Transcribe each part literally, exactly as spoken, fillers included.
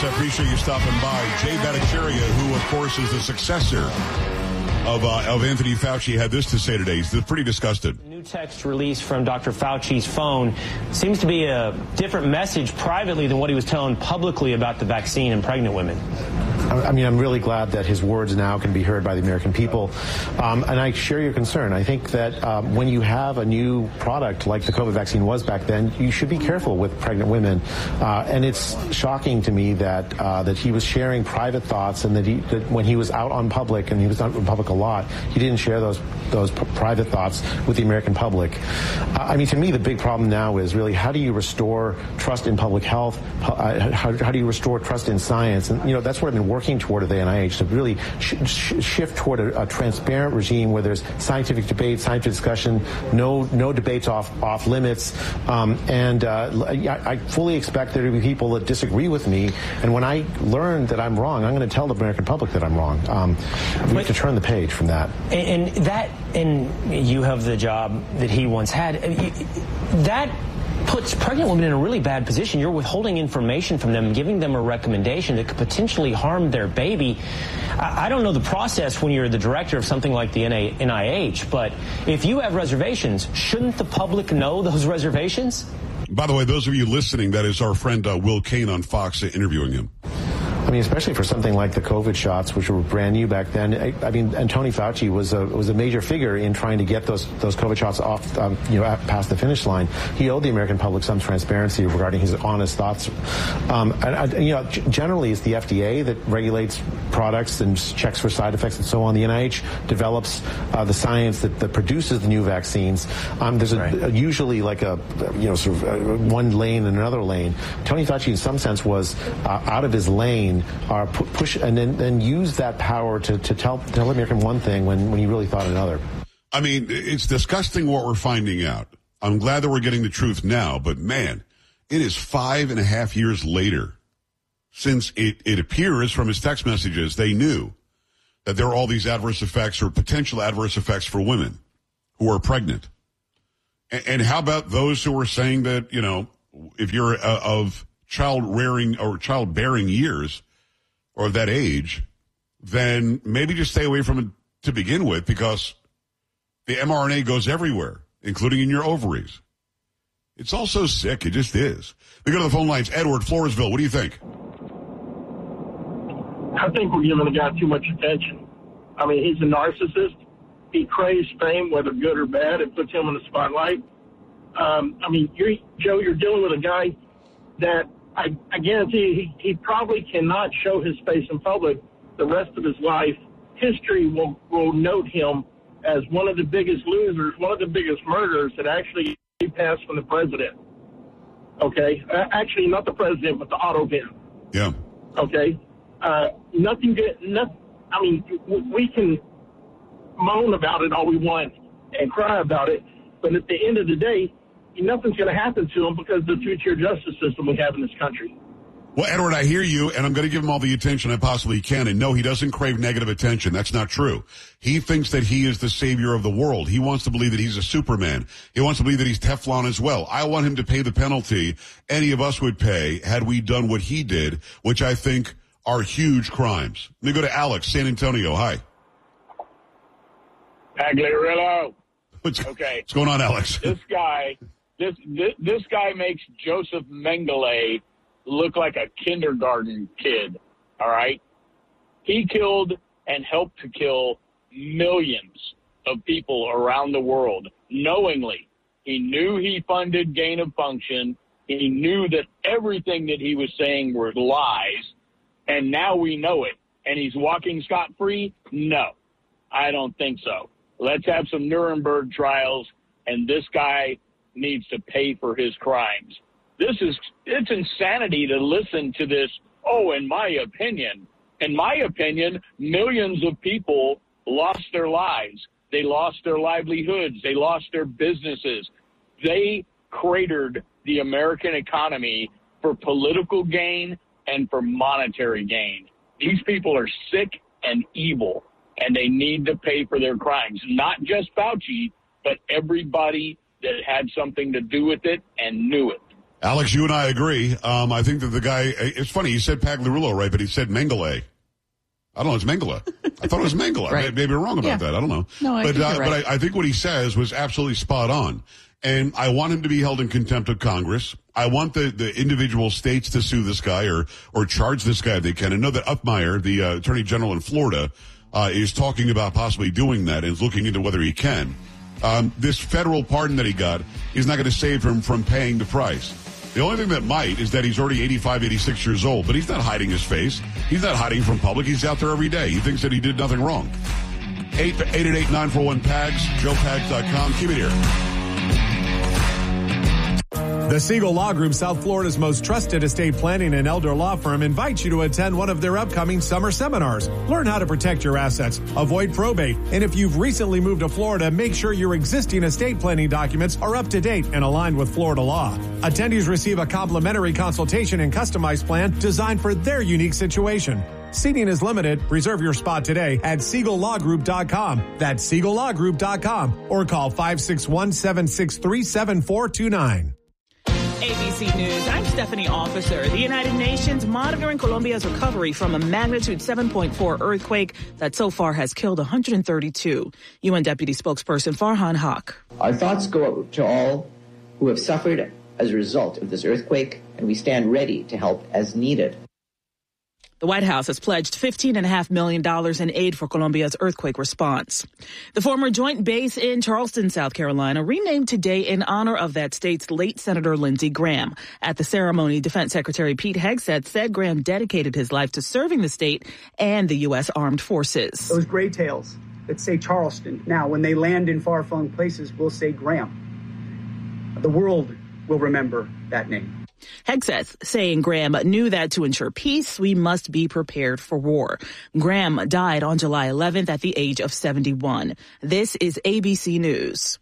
I appreciate you stopping by. Jay Bhattacharya, who, of course, is the successor of uh, of Anthony Fauci, had this to say today. He's pretty disgusted. New text released from Doctor Fauci's phone seems to be a different message privately than what he was telling publicly about the vaccine and pregnant women. I mean, I'm really glad that his words now can be heard by the American people. Um, and I share your concern. I think that um, when you have a new product like the COVID vaccine was back then, you should be careful with pregnant women. Uh, and it's shocking to me that uh, that he was sharing private thoughts, and that, he, that when he was out on public, and he was out in public a lot, he didn't share those those p- private thoughts with the American public. Uh, I mean, to me, the big problem now is really how do you restore trust in public health? Uh, how, how do you restore trust in science? And, you know, that's what I've been working toward at the N I H, to really sh- sh- shift toward a, a transparent regime where there's scientific debate, scientific discussion, no no debates off off limits, um, and uh, I, I fully expect there to be people that disagree with me, and when I learn that I'm wrong, I'm going to tell the American public that I'm wrong. Um, we have to turn the page from that. And, and that, and you have the job that he once had, that puts pregnant women in a really bad position. You're withholding information from them, giving them a recommendation that could potentially harm their baby. I, I don't know the process when you're the director of something like the N I H, but if you have reservations, shouldn't the public know those reservations? By the way, those of you listening, that is our friend uh, Will Cain on Fox uh, interviewing him. I mean, especially for something like the COVID shots, which were brand new back then. I, I mean, and Tony Fauci was a was a major figure in trying to get those those COVID shots off, um, you know, past the finish line. He owed the American public some transparency regarding his honest thoughts. Um, and, and, you know, generally, it's the F D A that regulates products and checks for side effects and so on. The N I H develops uh, the science that, that produces the new vaccines. Um, there's a, right. a, usually like a you know sort of a, one lane and another lane. Tony Fauci, in some sense, was uh, out of his lane. Are push and then, then use that power to, to tell tell American one thing when, when he really thought another. I mean, it's disgusting what we're finding out. I'm glad that we're getting the truth now, but man, it is five and a half years later since it, it appears from his text messages they knew that there are all these adverse effects or potential adverse effects for women who are pregnant. And, and how about those who are saying that, you know, if you're uh, of child rearing or childbearing years, or that age, then maybe just stay away from it to begin with, because the mRNA goes everywhere, including in your ovaries. It's all so sick. It just is. We go to the phone lines. Edward, Floresville, what do you think? I think we're giving the guy too much attention. I mean, he's a narcissist. He craves fame, whether good or bad. It puts him in the spotlight. Um, I mean, you're, Joe, you're dealing with a guy that I, I guarantee you, he, he probably cannot show his face in public the rest of his life. History will, will note him as one of the biggest losers, one of the biggest murderers that actually passed from the president. Okay? Uh, actually, not the president, but the auto bin. Yeah. Okay? Uh, nothing good. Nothing, I mean, we can moan about it all we want and cry about it, but at the end of the day, nothing's going to happen to him because of the two-tier justice system we have in this country. Well, Edward, I hear you, and I'm going to give him all the attention I possibly can. And no, he doesn't crave negative attention. That's not true. He thinks that he is the savior of the world. He wants to believe that he's a Superman. He wants to believe that he's Teflon as well. I want him to pay the penalty any of us would pay had we done what he did, which I think are huge crimes. Let me go to Alex, San Antonio. Hi. Pagliarillo. What's, okay. what's going on, Alex? This guy... This, this this guy makes Joseph Mengele look like a kindergarten kid, all right? He killed and helped to kill millions of people around the world knowingly. He knew he funded gain of function. He knew that everything that he was saying were lies, and now we know it. And he's walking scot-free? No, I don't think so. Let's have some Nuremberg trials, and this guy needs to pay for his crimes. This is, it's insanity to listen to this, oh, in my opinion. In my opinion, millions of people lost their lives. They lost their livelihoods. They lost their businesses. They cratered the American economy for political gain and for monetary gain. These people are sick and evil, and they need to pay for their crimes. Not just Fauci, but everybody that had something to do with it and knew it. Alex, you and I agree. Um, I think that the guy, it's funny, he said Pagliarulo, right, but he said Mengele. I don't know, it's Mengele. I thought it was Mengele. right. Maybe I'm wrong about yeah. that. I don't know. No, I but think uh, you're right. but I, I think what he says was absolutely spot on. And I want him to be held in contempt of Congress. I want the, the individual states to sue this guy or, or charge this guy if they can. And know that Upmeyer, the uh, Attorney General in Florida, uh, is talking about possibly doing that and is looking into whether he can. Um, this federal pardon that he got is not going to save him from paying the price. The only thing that might is that he's already eighty-five, eighty-six years old, but he's not hiding his face. He's not hiding from public. He's out there every day. He thinks that he did nothing wrong. eight eight eight, nine four one, P A G S, joe pags dot com. Keep it here. The Siegel Law Group, South Florida's most trusted estate planning and elder law firm, invites you to attend one of their upcoming summer seminars. Learn how to protect your assets, avoid probate, and if you've recently moved to Florida, make sure your existing estate planning documents are up to date and aligned with Florida law. Attendees receive a complimentary consultation and customized plan designed for their unique situation. Seating is limited. Reserve your spot today at siegel law group dot com. That's siegel law group dot com or call five six one, seven six three, seven four two nine. A B C News, I'm Stephanie Officer. The United Nations monitoring Colombia's recovery from a magnitude seven point four earthquake that so far has killed one hundred thirty-two. U N Deputy Spokesperson Farhan Haq. Our thoughts go out to all who have suffered as a result of this earthquake, and we stand ready to help as needed. The White House has pledged fifteen point five million dollars in aid for Colombia's earthquake response. The former joint base in Charleston, South Carolina, renamed today in honor of that state's late Senator Lindsey Graham. At the ceremony, Defense Secretary Pete Hegseth said Graham dedicated his life to serving the state and the U S Armed Forces. Those gray tails that say Charleston, now when they land in far-flung places, will say Graham. The world will remember that name. Hegseth saying Graham knew that to ensure peace, we must be prepared for war. Graham died on July eleventh at the age of seventy-one. This is A B C News.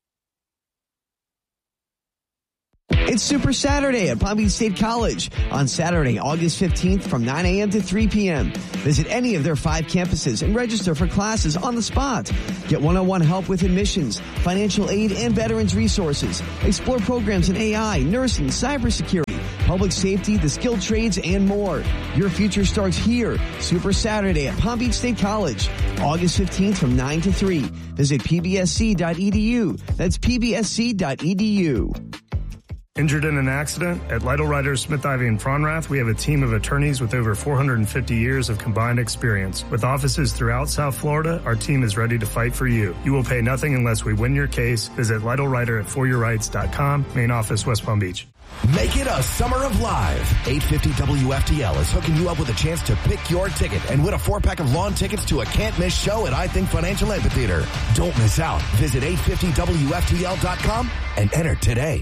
It's Super Saturday at Palm Beach State College on Saturday, August fifteenth from nine a.m. to three p.m. Visit any of their five campuses and register for classes on the spot. Get one-on-one help with admissions, financial aid, and veterans resources. Explore programs in A I, nursing, cybersecurity, public safety, the skilled trades, and more. Your future starts here. Super Saturday at Palm Beach State College, August fifteenth from nine to three. Visit p b s c dot e d u. That's p b s c dot e d u. Injured in an accident? At Lytle Riders, Smith Ivy and Fronrath, we have a team of attorneys with over four hundred fifty years of combined experience. With offices throughout South Florida, our team is ready to fight for you. You will pay nothing unless we win your case. Visit Lytle Rider at for your rights dot com, main office, West Palm Beach. Make it a summer of live. eight fifty W F T L is hooking you up with a chance to pick your ticket and win a four-pack of lawn tickets to a can't-miss show at I Think Financial Amphitheater. Don't miss out. Visit eight fifty W F T L dot com and enter today.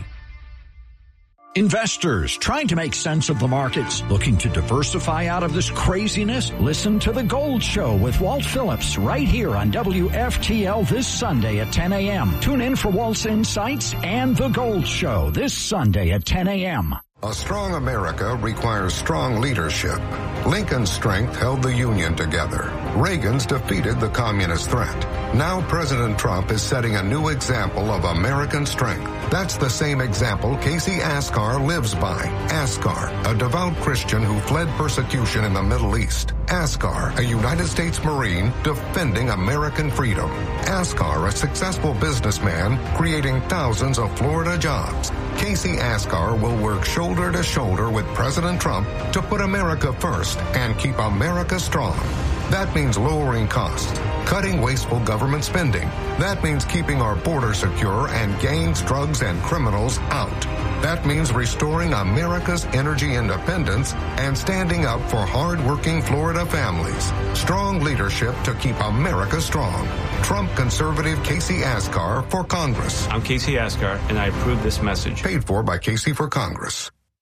Investors trying to make sense of the markets, looking to diversify out of this craziness? Listen to The Gold Show with Walt Phillips right here on W F T L this Sunday at ten a.m. Tune in for Walt's insights and The Gold Show this Sunday at ten a.m. A strong America requires strong leadership. Lincoln's strength held the Union together. Reagan's defeated the communist threat. Now President Trump is setting a new example of American strength. That's the same example Casey Askar lives by. Askar, a devout Christian who fled persecution in the Middle East. Askar, a United States Marine defending American freedom. Askar, a successful businessman creating thousands of Florida jobs. Casey Askar will work shoulder to shoulder with President Trump to put America first and keep America strong. That means lowering costs, cutting wasteful government spending. That means keeping our border secure and gangs, drugs, and criminals out. That means restoring America's energy independence and standing up for hard-working Florida families. Strong leadership to keep America strong. Trump conservative Casey Askar for Congress. I'm Casey Askar, and I approve this message. Paid for by Casey for Congress.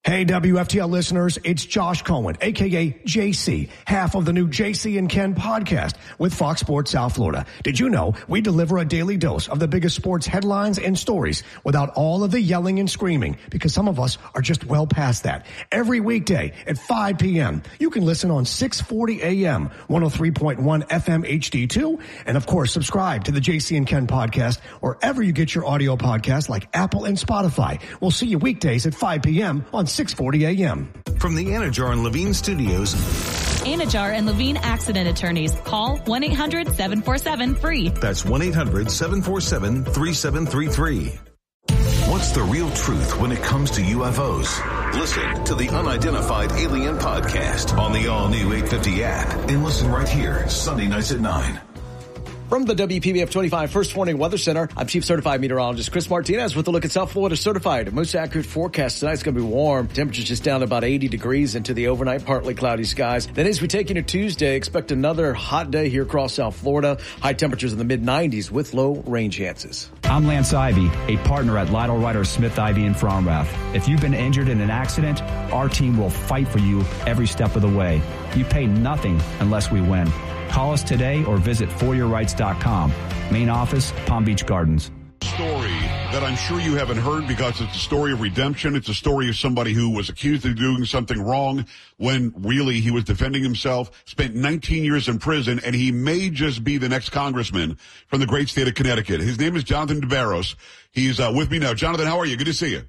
Hey, W F T L listeners, it's Josh Cohen, a k a. J C, half of the new J C and Ken podcast with Fox Sports South Florida. Did you know we deliver a daily dose of the biggest sports headlines and stories without all of the yelling and screaming? Because some of us are just well past that. Every weekday at five p.m., you can listen on six forty a.m., one oh three point one F M H D two, and of course, subscribe to the J C and Ken podcast wherever you get your audio podcasts like Apple and Spotify. We'll see you weekdays at five p.m. on six forty a.m. From the Anajar and Levine Studios. Anajar and Levine Accident Attorneys. Call one eight hundred seven four seven free. That's one eight hundred seven four seven three seven three three. What's the real truth when it comes to U F Os? Listen to the Unidentified Alien Podcast on the all-new eight fifty app and listen right here Sunday nights at nine. From the W P B F twenty-five First Warning Weather Center, I'm Chief Certified Meteorologist Chris Martinez with a look at South Florida Certified. Most accurate forecast tonight's going to be warm. Temperatures just down to about eighty degrees into the overnight partly cloudy skies. Then as we take into Tuesday, expect another hot day here across South Florida. High temperatures in the mid nineties with low rain chances. I'm Lance Ivy, a partner at Lytle Ryder Smith Ivy in Fromrath. If you've been injured in an accident, our team will fight for you every step of the way. You pay nothing unless we win. Call us today or visit for your rights dot com. Main office, Palm Beach Gardens. Story that I'm sure you haven't heard because it's a story of redemption. It's a story of somebody who was accused of doing something wrong when really he was defending himself, spent nineteen years in prison, and he may just be the next congressman from the great state of Connecticut. His name is Jonathan DeBarros. He's uh, with me now. Jonathan, how are you? Good to see you.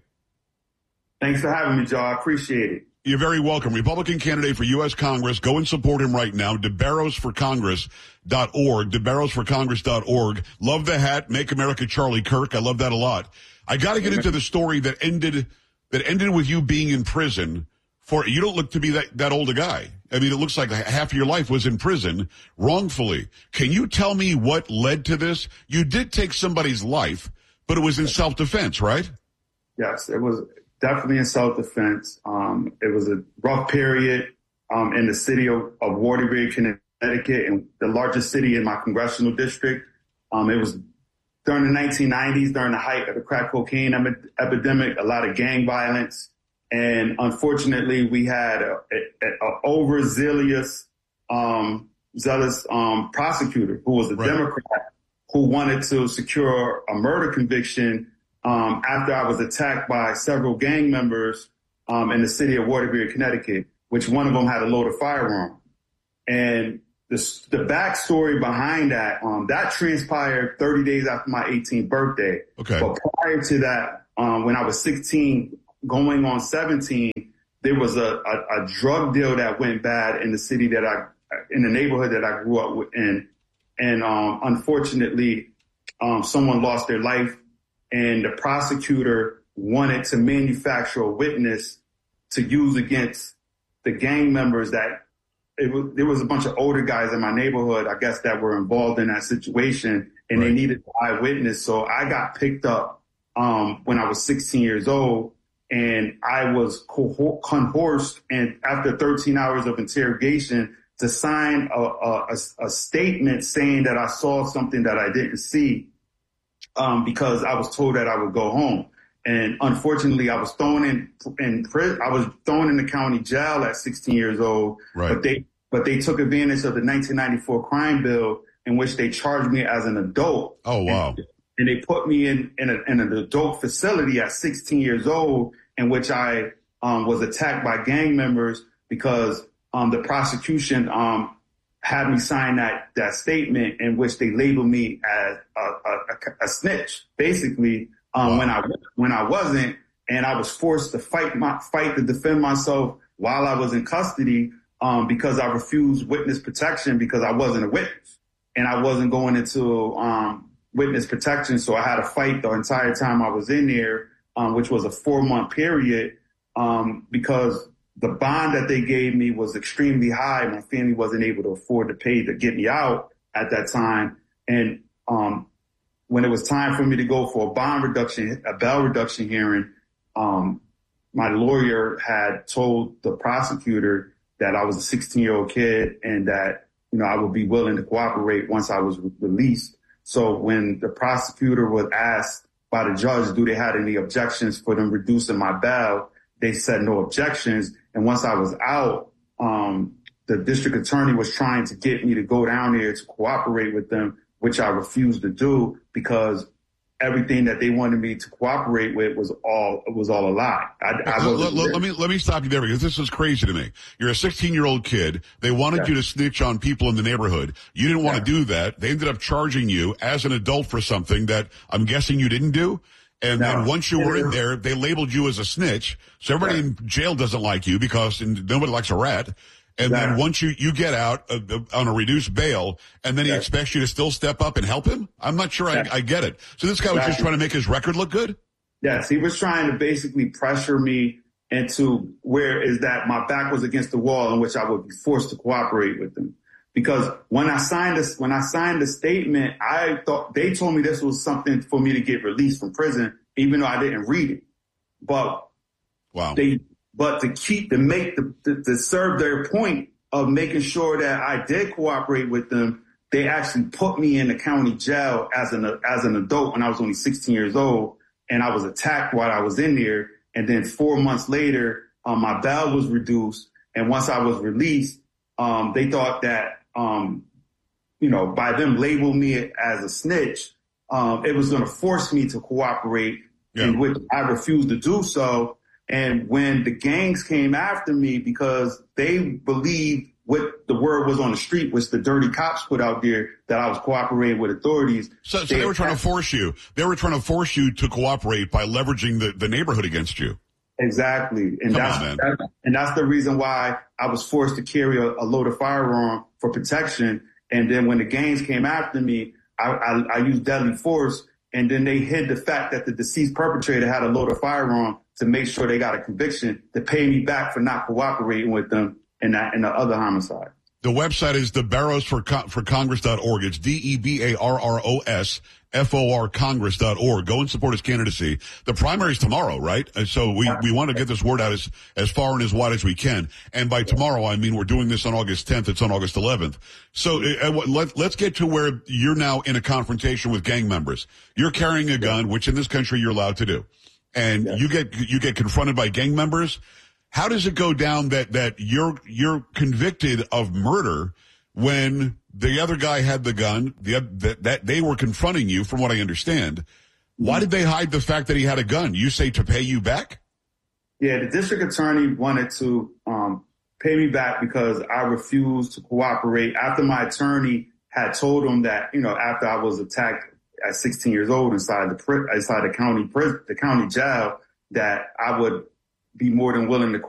Thanks for having me, Joe. I appreciate it. You're very welcome. Republican candidate for U S Congress. Go and support him right now. DeBarros for Congress dot org. DeBarros for Congress dot org. Love the hat. Make America Charlie Kirk. I love that a lot. I got to get into the story that ended that ended with you being in prison for. You don't look to be that, that old a guy. I mean, it looks like half of your life was in prison wrongfully. Can you tell me what led to this? You did take somebody's life, but it was in self-defense, right? Yes, it was. Definitely in self-defense. Um, it was a rough period um, in the city of, of Waterbury, Connecticut, and the largest city in my congressional district. Um, it was during the nineteen nineties, during the height of the crack cocaine em- epidemic, a lot of gang violence. And unfortunately, we had a, a, a overzealous, um, zealous um, prosecutor who was a right. Democrat who wanted to secure a murder conviction Um, after I was attacked by several gang members um, in the city of Waterbury, Connecticut, which one of them had a loaded firearm. And the, the backstory behind that, um, that transpired thirty days after my eighteenth birthday. Okay. But prior to that, um, when I was sixteen, going on seventeen, there was a, a, a drug deal that went bad in the city that I, in the neighborhood that I grew up in. And um, unfortunately, um, someone lost their life. And the prosecutor wanted to manufacture a witness to use against the gang members that it was, there was a bunch of older guys in my neighborhood, I guess, that were involved in that situation, and right. they needed an eyewitness. So I got picked up um, when I was sixteen years old, and I was coerced, and after thirteen hours of interrogation, to sign a, a, a statement saying that I saw something that I didn't see. Um, because I was told that I would go home. And unfortunately, I was thrown in, in prison. I was thrown in the county jail at sixteen years old. Right. But they, but they took advantage of the nineteen ninety-four crime bill in which they charged me as an adult. Oh, wow. And, and they put me in, in, a, in an adult facility at sixteen years old, in which I, um, was attacked by gang members because, um, the prosecution, um, had me sign that, that statement in which they labeled me as a, a, a snitch, basically, um, wow. when I, when I wasn't, and I was forced to fight my, fight to defend myself while I was in custody, um, because I refused witness protection because I wasn't a witness and I wasn't going into, um, witness protection. So I had to fight the entire time I was in there, um, which was a four month period, um, because the bond that they gave me was extremely high. My family wasn't able to afford to pay to get me out at that time. And um, when it was time for me to go for a bond reduction, a bail reduction hearing, um, my lawyer had told the prosecutor that I was a sixteen-year-old kid and that, you know, I would be willing to cooperate once I was re- released. So when the prosecutor was asked by the judge, do they have any objections for them reducing my bail, they said no objections. And once I was out, um, the district attorney was trying to get me to go down there to cooperate with them, which I refused to do because everything that they wanted me to cooperate with was all was all a lie. I, I let, let, let me let me stop you there because this is crazy to me. You're a sixteen-year-old kid. They wanted yeah. you to snitch on people in the neighborhood. You didn't want yeah. to do that. They ended up charging you as an adult for something that I'm guessing you didn't do. And no. then once you were in there, they labeled you as a snitch. So everybody yeah. in jail doesn't like you because nobody likes a rat. And yeah. then once you, you get out uh, on a reduced bail, and then he yeah. expects you to still step up and help him? I'm not sure yeah. I, I get it. So this guy was exactly. just trying to make his record look good? Yes, he was trying to basically pressure me into where is that my back was against the wall in which I would be forced to cooperate with him. Because when I signed this, when I signed the statement, I thought they told me this was something for me to get released from prison, even though I didn't read it. But wow. they, but to keep, to make the, to, to serve their point of making sure that I did cooperate with them, they actually put me in the county jail as an, as an adult when I was only sixteen years old. And I was attacked while I was in there. And then four months later, um, my bail was reduced. And once I was released, um, they thought that, um, you know, by them labeling me as a snitch, um, it was going to force me to cooperate, yeah. in which I refused to do so. And when the gangs came after me because they believed what the word was on the street, which the dirty cops put out there, that I was cooperating with authorities. So, so they, they were trying to force you. They were trying to force you to cooperate by leveraging the, the neighborhood against you. Exactly. And Come that's, on, that, and that's the reason why I was forced to carry a, a loaded firearm for protection. And then when the gangs came after me, I, I, I used deadly force. And then they hid the fact that the deceased perpetrator had a loaded firearm to make sure they got a conviction to pay me back for not cooperating with them in that, in the other homicide. The website is the Barrows for, for Congress dot org. It's D E B A R R O S F O R Congress dot org. Go and support his candidacy. The primary's tomorrow, right? And so we, we want to get this word out as, as far and as wide as we can. And by tomorrow, I mean, we're doing this on August tenth. It's on August eleventh. So uh, let, let's get to where you're now in a confrontation with gang members. You're carrying a gun, which in this country you're allowed to do. And you get, you get confronted by gang members. How does it go down that, that you're, you're convicted of murder when the other guy had the gun, the, that, that they were confronting you, from what I understand? Why did they hide the fact that he had a gun? You say to pay you back? Yeah, the district attorney wanted to um, pay me back because I refused to cooperate after my attorney had told him that, you know, after I was attacked at sixteen years old inside the inside the county prison, the county jail, that I would be more than willing to